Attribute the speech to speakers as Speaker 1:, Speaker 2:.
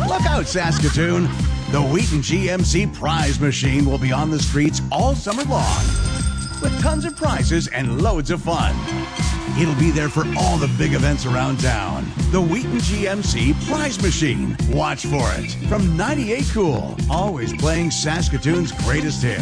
Speaker 1: Look out, Saskatoon. The Wheaton GMC prize machine will be on the streets all summer long with tons of prizes and loads of fun. It'll be there for all the big events around town. The Wheaton GMC prize machine. Watch for it from 98 Cool, always playing Saskatoon's greatest hits.